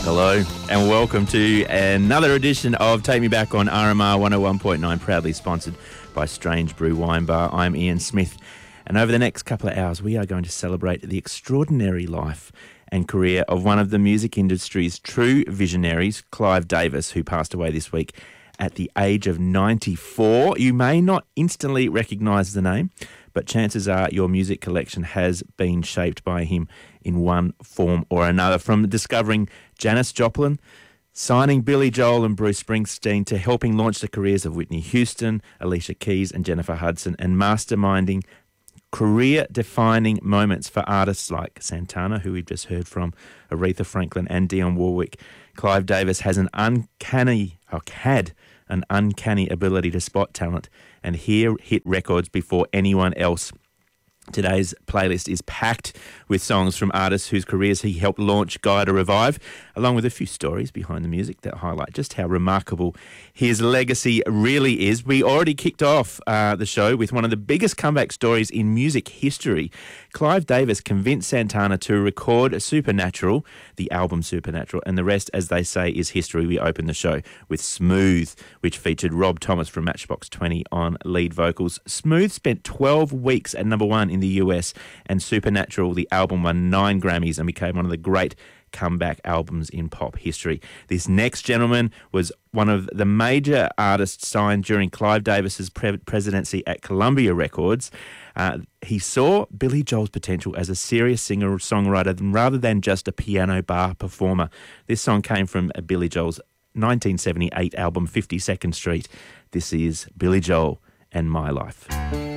Hello and welcome to another edition of Take Me Back on RMR 101.9, proudly sponsored by Strange Brew Wine Bar. I'm Ian Smith, and over the next couple of hours we are going to celebrate the extraordinary life and career of one of the music industry's true visionaries, Clive Davis, who passed away this week at the age of 94. You may not instantly recognise the name, but chances are your music collection has been shaped by him in one form or another, from discovering Janis Joplin, signing Billy Joel and Bruce Springsteen, to helping launch the careers of Whitney Houston, Alicia Keys and Jennifer Hudson, and masterminding career-defining moments for artists like Santana, who we've just heard from, Aretha Franklin and Dionne Warwick. Clive Davis had an uncanny ability to spot talent and hear hit records before anyone else. Today's playlist is packed with songs from artists whose careers he helped launch, guide or revive, along with a few stories behind the music that highlight just how remarkable his legacy really is. We already kicked off the show with one of the biggest comeback stories in music history. Clive Davis convinced Santana to record Supernatural, the album Supernatural, and the rest, as they say, is history. We opened the show with Smooth, which featured Rob Thomas from Matchbox 20 on lead vocals. Smooth spent 12 weeks at number one in the US, and Supernatural, the album, won 9 Grammys and became one of the great comeback albums in pop history. This next gentleman was one of the major artists signed during Clive Davis's presidency at Columbia Records. He saw Billy Joel's potential as a serious singer-songwriter rather than just a piano bar performer. This song came from Billy Joel's 1978 album 52nd Street. This is Billy Joel and My Life.